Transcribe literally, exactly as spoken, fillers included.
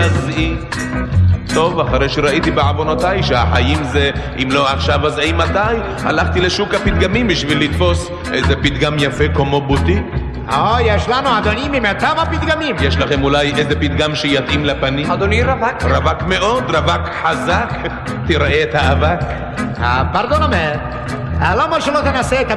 להזעיק. טוב, אחרי שראיתי בעוונותיי שהחיים זה אם לא עכשיו אז אימתי, הלכתי לשוק הפתגמים בשביל לתפוס איזה פתגם יפה כמו בוטיק. או, יש לנו אדוני ממיטב הפתגמים. יש לכם אולי איזה פתגם שיתאים לפנים? אדוני רווק. רווק מאוד, רווק חזק. תראה את האבק. פרדון אומר, למה שלא תנסה את